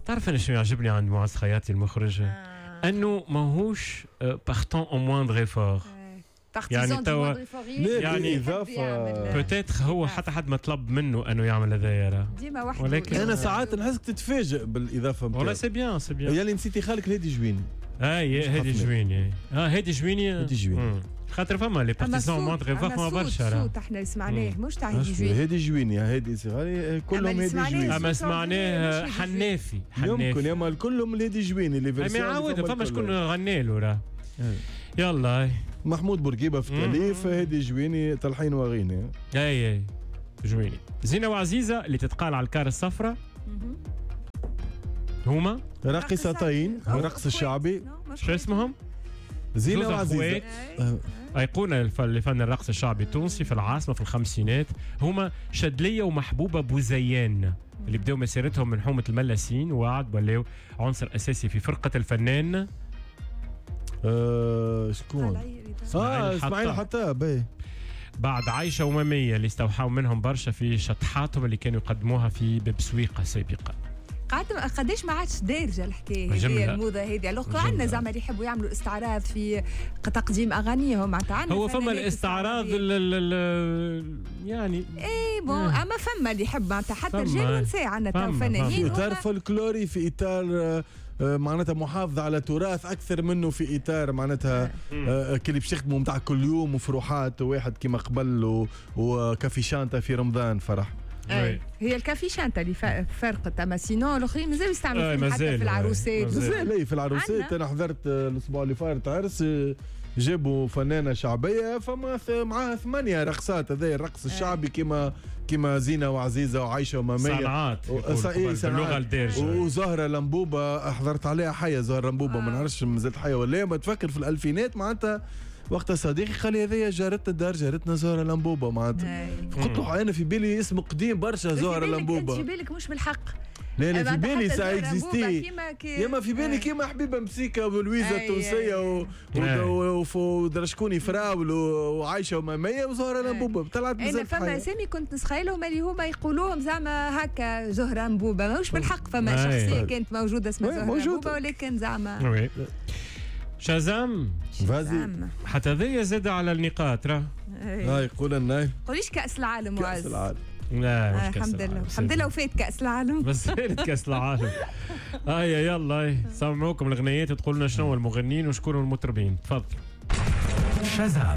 تعرف أنا شنو يعجبني عند معز خياطي المخرج؟ أنه ماهوش بارتون أو موندغ إفور. يعني توا يعني بوتيتر هو حتى حد ما طلب منه انه يعمل هذايا ديما وحده، ولكن انا ساعات نحسك تتفاجئ بالاضافه نتاعو. والله سي بيان سي بيان. يلي نسيتي خالك الهادي جويني. هادي جويني. هادي جويني خاطر فما لي بارتيزون موندغ فما برشا. صوت احنا سمعناه مش تاع هادي جويني. هادي جويني هادي صغاري كلهم هادي جويني. اما سمعناه حنافي يمكن يا كلهم الهادي جويني اللي فيرسيون. ما يعاود فما شكون غنى له راه. يلا محمود بورقيبه في التاليف، هادي جويني تلحين وغيني. اي جويني. زينة وعزيزة اللي تتقال على الكار الصفراء هما راقصتين الرقص الشعبي. شو اسمهم؟ زينة وعزيزة، أيقونة لفن الرقص الشعبي التونسي في العاصمة في الخمسينات. هما شدلية ومحبوبة بوزيان اللي بدأوا مسيرتهم من حومة الملاسين وعد ولاو عنصر أساسي في فرقة الفنان شكون؟ اسماعيل حطاب. بعد عايشة ومامية اللي استوحوا منهم برشا في شطحاتهم اللي كانوا يقدموها في ببسويقة سابقة. قداش ما عادش دارجه الحكايه هذه الموضه هذه. لو عندنا زعما اللي يحبوا يعملوا استعراض في تقديم اغانيهم معناتها هو فما الاستعراض يعني اي بون اما فما اللي يحب معناتها حتى رجال ونساء عندنا تو فنانين في اطار فولكلوري، في اطار معناتها محافظة على تراث أكثر منه في إطار معناتها كلي باش يخدموا متاع كل يوم وفروحات واحد كيما قبل وكافي شانتا في رمضان فرح. هي الكافي شانتا اللي فرقت، اما سينو الاخرين مازال يستعملوا حتى في العروسات. مازال في العروسات. انا حضرت الاسبوع اللي فات عرس جابوا فنانه شعبيه فما معاها 8 رقصات. هذا الرقص الشعبي كيما زينة وعزيزة وعايشة ومامية صنعات باللغة الدارجة. وزهرة لمبوبة حضرت عليها حية. زهرة لمبوبة ما نعرفش مازالت حية ولا ما تفكر في الألفينات معناتها وقتها صديقي قال لي هذيا جارتنا الدار جارتنا زهرة لمبوبة معناتها. قلت له أنا في بالي اسم قديم برشا زهرة لمبوبة. في بالك مش بالحق. لا في بالي سا اكزيستي ياما في بالي كيما حبيبه مسيكا ولويزا التونسيه ودرشكوني فراول وعايشه وماميه وزهره لمبوبه طلعت انا فما اسامي كنت نسخيلهم اللي هما يقولوهم زعما هكا زهره لمبوبه ماهوش بالحق. فما شخصيه كانت موجوده اسمها زهره لمبوبه ولكن زعما شازام حتى ذي زاد على النقاط راه يقول النايف قوليش كأس العالم كأس العالم. لا الحمد لله وفات كأس العالم بس فات كأس العالم. يلا سمعوكم الغنيات وتقولوا لنا شنو المغنيين وشكون المطربين. تفضل. شازام